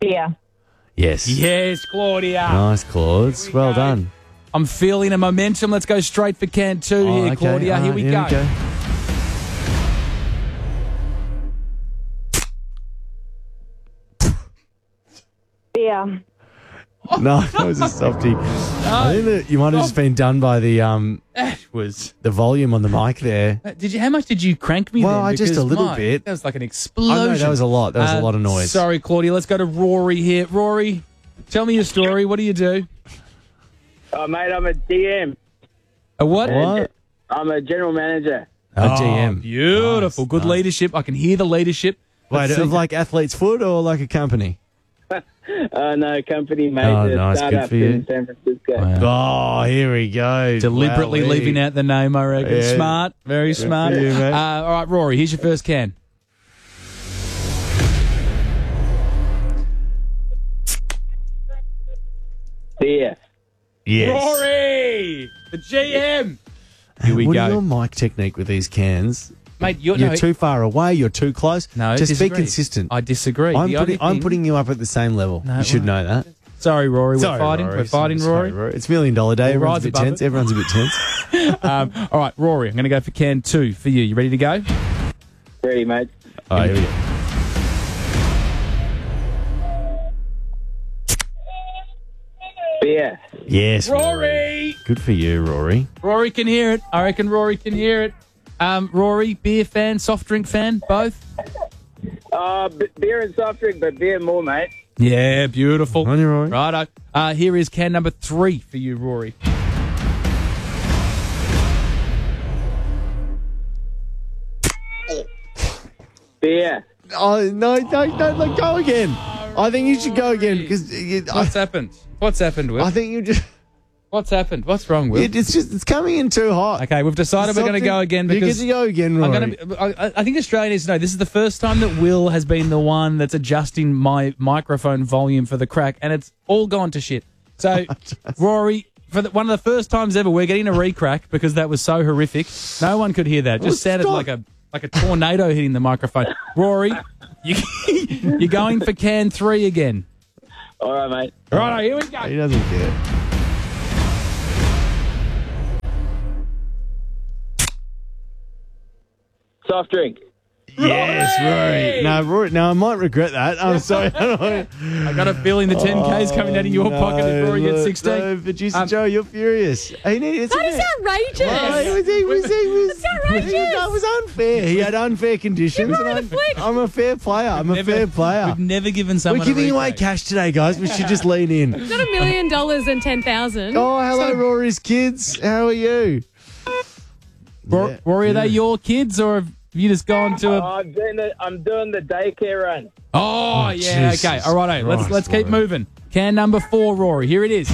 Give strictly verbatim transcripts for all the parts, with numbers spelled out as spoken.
Beer. Yes. Yes, Claudia. Nice, Claude. Here we Well go. done. I'm feeling a momentum. Let's go straight for can two Oh, here, okay. Claudia. All Here right, we here go. we go. Beer. No, that was a softie. I think that you might have just been done by the um That was. the volume on the mic there. Uh, Did you? How much did you crank me? Well, then? I just Because, a little my, bit. That was like an Oh, explosion. no, that was a lot. That was Uh, a lot of noise. Sorry, Claudia. Let's go to Rory here. Rory, tell me your story. What do you do? Oh, mate, I'm a D M. A what? What? I'm a general manager. A G M. Oh, beautiful. Nice, Good nice. leadership. I can hear the leadership. Wait, Let's of see. like athlete's foot or like a company? Uh, no, company, mate. Oh, a nice, good startup for you. in San Francisco. Wow. Oh, here we go. Deliberately Wowee. leaving out the name, I reckon. Yeah. Smart. Very smart. for you, mate. uh, all right, Rory, here's your first can. Beer. Yes. Rory, the G M. Here we what go. are your mic technique with these cans? Mate, you're, You're no, too far away. You're too close. No, just disagree. be consistent. I disagree. I'm The putting, only I'm thing- putting you up at the same level. No, you should well, know that. Sorry, Rory. We're Sorry, fighting. Rory. We're fighting, Sorry, Rory. It's Million Dollar Day. We'll Everyone's a rise bit above tense. it. Everyone's a bit tense. um, all right, Rory, I'm going to go for can two for you. You ready to go? Ready, mate. All right, here we go. Beer. Yes, Rory. Good for you, Rory. Rory can hear it. I reckon Rory can hear it. Um, Rory, beer fan, soft drink fan, both? Uh, b- beer and soft drink, but beer more, mate. Yeah, beautiful. On you, Rory. Righto. Uh, here is can number three for you, Rory. Beer. Oh no, no, no, no, go again. I think you should go again because I, What's happened? What's happened, Will? I think you just. What's happened? What's wrong, Will? It, it's just it's coming in too hot. Okay, we've decided we're going to go again You get because to go again, Rory. I'm going to. I, I think Australia needs to know this is the first time that Will has been the one that's adjusting my microphone volume for the crack, and it's all gone to shit. So, Rory, for the, one of the first times ever, we're getting a re-crack because that was so horrific. No one could hear that. It just Oh, sounded stop. like a like a tornado hitting the microphone. Rory, you, you're going for can three again. All right, mate. Right, here we He go. doesn't care. Soft drink. Yes, Rory. No, Rory. No, I might regret that. I'm sorry. I got a feeling the ten K's coming out of your No, pocket if Rory gets look, sixteen. No, producer Um, Joe, you're furious. He needed, That is outrageous. Well, he was, he was, he was, It's outrageous. That was unfair. He had unfair conditions. Give and Rory I'm, the flick. I'm a fair player. I'm a Never- fair player. We've never given someone We're giving a away re-crack. cash today, guys. We should just lean in. Got a million dollars and ten thousand. Oh, hello, Rory's kids. How are you? Ro- Yeah. Rory, are they your kids or have you just gone to Oh, a... I'm doing the I'm doing the daycare run. Oh, yeah, Jesus okay. All right, let's Christ, let's keep Rory. moving. Can number four, Rory. Here it is.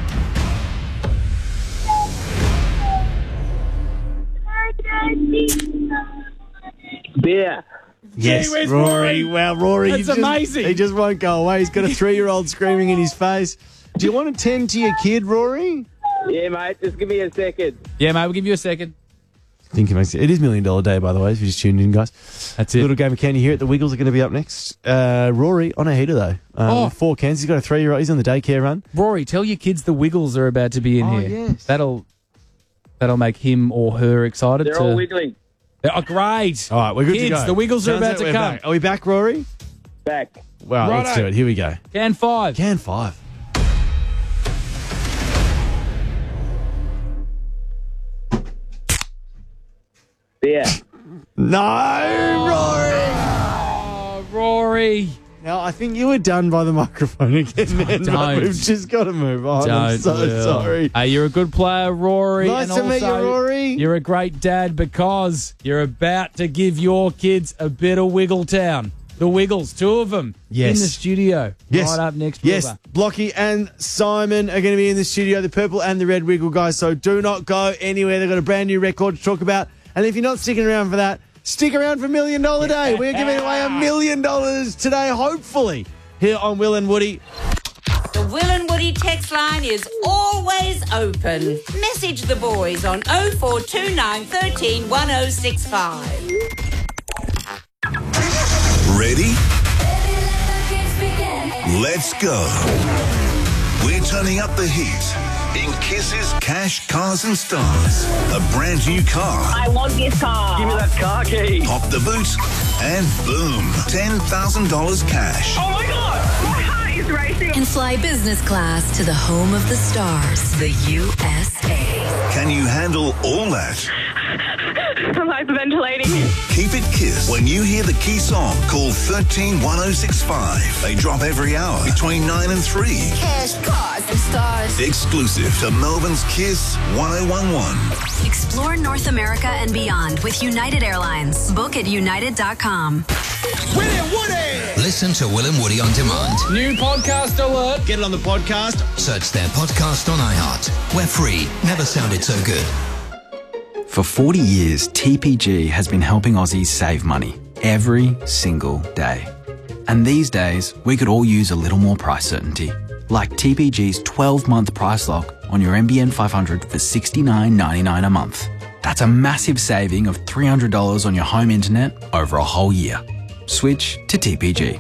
Beer. Yes, whiz, Rory. Rory. Wow, Rory. That's he just, amazing. He just won't go away. He's got a three-year-old screaming in his face. Do you want to tend to your kid, Rory? Yeah, mate. Just give me a second. Yeah, mate, we'll give you a second. I think it makes it is Million Dollar Day, by the way, if you just tuned in, guys. That's Little game of candy here at the Wiggles are going to be up next. Uh, Rory on a heater, though. Um, Oh. with four cans. He's got a three-year-old. He's on the daycare run. Rory, tell your kids the Wiggles are about to be in Oh, here. yes. That'll that'll make him or her excited. They're to... all wiggling. Oh, great. All right, we're good Kids, to go. the Wiggles are Sounds about like to we're come. back. Are we back, Rory? Back. Well, let's Righto. do it. Here we go. Can five. Can five. Beer. No, Rory. Oh, Rory. Now, I think you were done by the microphone again, man. Don't. We've just got to move on. I'm Don't, so Will. sorry. Hey, you're a good player, Rory. Nice and to meet you, also Rory. You're a great dad because you're about to give your kids a bit of Wiggletown. The Wiggles, two of them Yes. in the studio. Yes. Right up next. Yes, Wilbur. Blocky and Simon are going to be in the studio, the purple and the red wiggle guys, so do not go anywhere. They've got a brand new record to talk about. And if you're not sticking around for that, stick around for Million Dollar Day. We're giving away a million dollars today, hopefully, here on Will and Woody. The Will and Woody text line is always open. Message the boys on oh four two nine, one three, one oh six five. Ready? Let's go. We're turning up the heat in Kiss's Cash, Cars and Stars. A brand new car. I want this car. Give me that car key. Pop the boot and boom, ten thousand dollars cash. Oh my God, my heart is racing. And fly business class to the home of the stars, the U S A. Can you handle all that? I'm hyperventilating. Keep it Kiss. When you hear the key song, call one three one oh six five. They drop every hour between nine and three. Cash, cars, and stars. Exclusive to Melbourne's Kiss one oh one one. Explore North America and beyond with United Airlines. Book at united dot com. Willie and Woody! Listen to Will and Woody on demand. New podcast alert. Get it on the podcast. Search their podcast on iHeart. We're free. Never sounded so good. For forty years, T P G has been helping Aussies save money every single day. And these days, we could all use a little more price certainty. Like T P G's twelve-month price lock on your N B N five hundred for sixty-nine ninety-nine a month. That's a massive saving of three hundred dollars on your home internet over a whole year. Switch to T P G.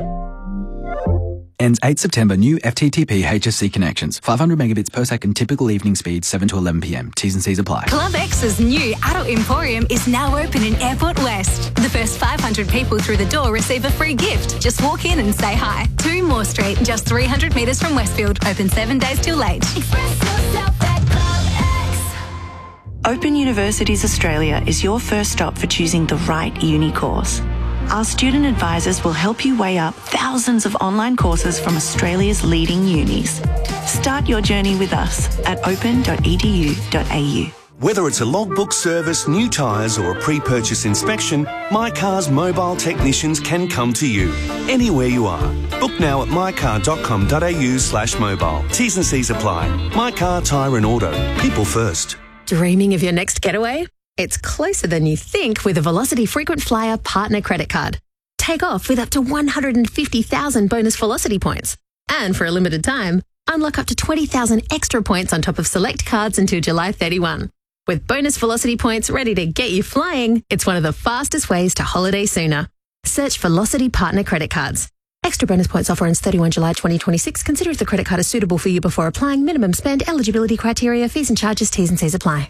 Ends eighth September. New F T T P H S C connections. five hundred megabits per second. Typical evening speed seven to eleven p m. T's and C's apply. Club X's new adult emporium is now open in Airport West. The first five hundred people through the door receive a free gift. Just walk in and say hi. two Moore Street, just three hundred metres from Westfield. Open seven days till late. Express yourself at Club X. Open Universities Australia is your first stop for choosing the right uni course. Our student advisors will help you weigh up thousands of online courses from Australia's leading unis. Start your journey with us at open dot e d u dot a u. Whether it's a logbook service, new tyres or a pre-purchase inspection, My Car's mobile technicians can come to you, anywhere you are. Book now at my car dot com dot a u slash mobile. T's and C's apply. My Car, Tyre and Auto. People first. Dreaming of your next getaway? It's closer than you think with a Velocity Frequent Flyer Partner Credit Card. Take off with up to one hundred fifty thousand bonus Velocity points. And for a limited time, unlock up to twenty thousand extra points on top of select cards until July thirty-first. With bonus Velocity points ready to get you flying, it's one of the fastest ways to holiday sooner. Search Velocity Partner Credit Cards. Extra bonus points offer ends thirty-first of July twenty twenty-six. Consider if the credit card is suitable for you before applying. Minimum spend, eligibility criteria, fees and charges, T's and C's apply.